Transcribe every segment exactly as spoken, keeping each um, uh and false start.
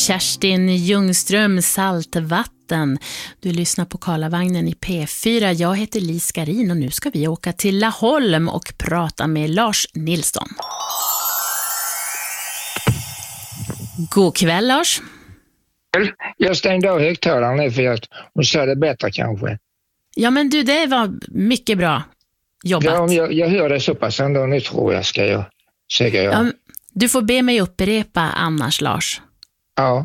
Kerstin Ljungström, Saltvatten. Du lyssnar på Karlavagnen i P fyra. Jag heter Lis Garin och nu ska vi åka till Laholm och prata med Lars Nilsson. God kväll, Lars. Jag stängde av högtalaren nu för att hon sa det bättre kanske. Ja, men du, det var mycket bra jobbat. Ja, jag, jag hör det så pass ändå, nu tror jag ska jag säga jag. Ja, du får be mig upprepa annars, Lars. Ja.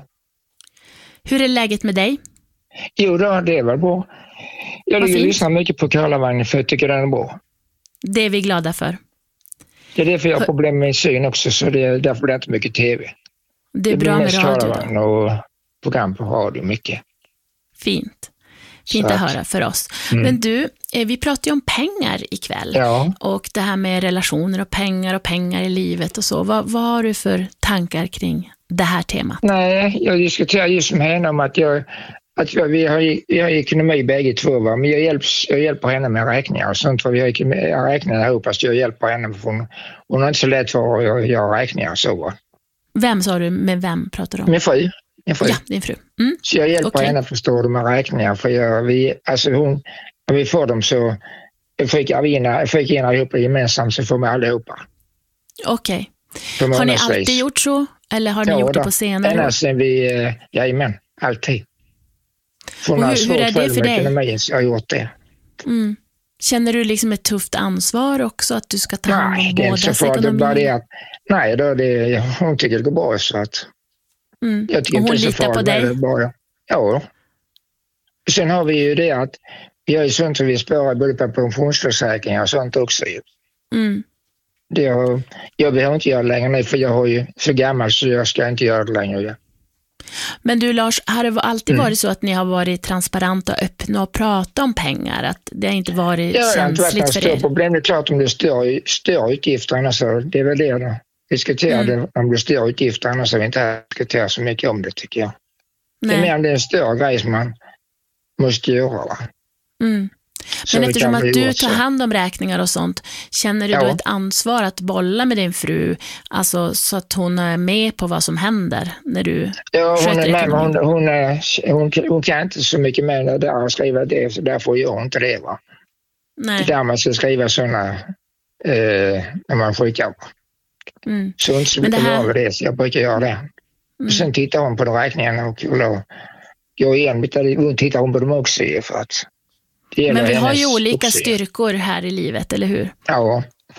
Hur är läget med dig? Jo då, det är väl bra. Jag lyssnar mycket på Karlavagnen för jag tycker den är bra. Det är vi glada för. Det är därför jag har problem med min syn också, så det är därför det är inte mycket tv. Det är det bra med radio. Karlavagn och program på radio mycket. Fint. Fint att, att höra för oss. Mm. Men du, vi pratar ju om pengar ikväll. Ja. Och det här med relationer och pengar och pengar i livet och så. Vad, vad har du för tankar kring det här temat? Nej, jag diskuterar just med henne om att jag att jag, vi, har, vi har ekonomi bägge två, va? Men jag, hjälps, jag hjälper henne med räkningar och sånt. För vi har räkningar ihop, fast jag hjälper henne för hon, hon är inte så lätt för att göra räkningar och så. Va? Vem sa du? Med vem pratar du om? Min fru. Min fru. Ja, din fru. Mm. Så jag hjälper okay. henne att förstå de här räkningar. För jag, vi, alltså hon, när vi får dem så skickar vi in, skickar in ihop gemensamt, så får vi allihopa. Okej. Okay. Har ni alltid gjort så? Eller har ni ja, gjort det på senare? Ända sen vi, jajamän, alltid. Och hur, hur är det för dig? Ekonomin, så jag har gjort det. Mm. Känner du liksom ett tufft ansvar också att du ska ta hand om bådas ekonomi? Bara det att, nej, då det, hon tycker det går bra så att mm. jag tycker och hon litar på dig? Bara, ja. Sen har vi ju det att vi har ju sånt som vi sparar både på pensionsförsäkringar och sånt också. Mm. Det har, jag behöver inte göra det längre nu för jag har ju så gammal så jag ska inte göra det längre. Men du Lars, har det alltid mm. varit så att ni har varit transparenta och öppna och pratat om pengar? Att det har inte varit ja, känsligt för er? Problem. Det är klart om det är större, större utgifter, annars det är väl det då. Diskutera mm. det om det är större utgifter, annars har vi inte diskuterat så mycket om det tycker jag. Nej. Det är mer än det är en större grej som man måste göra. Va? Mm. Men eftersom att du tar hand om räkningar och sånt, känner du ja. då ett ansvar att bolla med din fru, alltså så att hon är med på vad som händer när du ja, hon sköter är med, hon, hon, hon, hon kan inte så mycket med det där och skriva det, så därför gör hon inte det. Va? Nej. Det där man ska skriva sådana eh, när man skickar. Mm. Så inte så mycket här... det, så jag brukar göra det. Mm. Och sen tittar hon på de räkningarna och då går igen, hon tittar hon på dem också för att men vi har ju olika också. Styrkor här i livet, eller hur? Ja.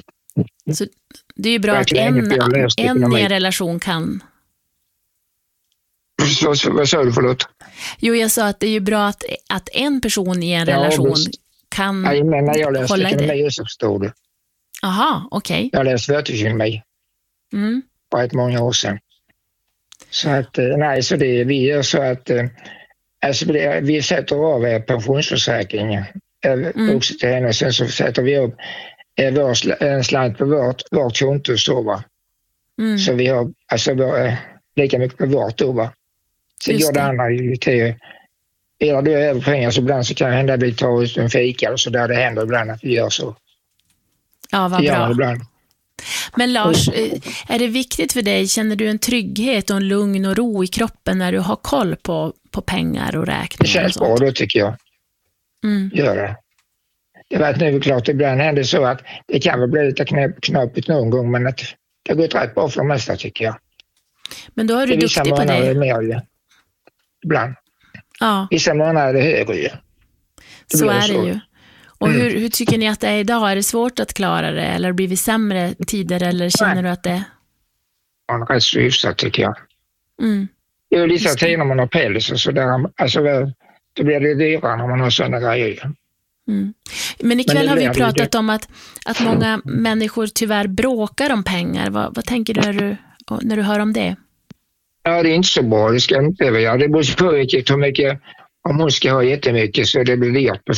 Så det är ju bra att en, en i en relation kan... Så, så, vad sa du, förlåt? Jo, jag sa att det är ju bra att, att en person i en ja, relation det... kan Nej, men när jag läste hålla i det. Ekonomi så förstod du. Aha, okej. Okay. Jag läste världsekonomi. Mm. För ett många år sedan. Så att, nej, så det vi gör så att... Alltså, vi sätter av pensionsförsäkringen mm. också till henne och sen så sätter vi upp en slant på vårt, vårt konto så va. Mm. Så vi har alltså lika mycket på vårt då va. Så gör det andra ju till är det över pengar så ibland så kan det hända att vi tar ut en fika och så där det händer ibland att vi gör så. Ja, vad bra. Ibland. Men Lars, är det viktigt för dig, känner du en trygghet och en lugn och ro i kroppen när du har koll på, på pengar och räkningar? Det känns bra då tycker jag. Mm. Gör det. Det var nu klart, ibland händer så att det kan väl bli lite knäpp, knappt någon gång men att det har gått rätt bra för det mesta tycker jag. Men då är du duktig på det. Vissa månader är mer ibland. Ja. Vissa månader är det högre ju. Det så är så. Det ju. Och mm. hur, hur tycker ni att det är idag? Är det svårt att klara det? Eller blir vi sämre tider? Eller känner Nej. du att det... Ja, rätt så hyfsat tycker jag. Mm. Det är vissa tider när man har päls och sådär. Alltså, då blir det dyrare när man har sådana grejer. Mm. Men ikväll Men har vi pratat det. om att, att många människor tyvärr bråkar om pengar. Vad, vad tänker du när, du när du hör om det? Ja, det är inte så bra. Det ska inte vara. Det beror på hur mycket, om hon ska ha jättemycket så det blir dyrt på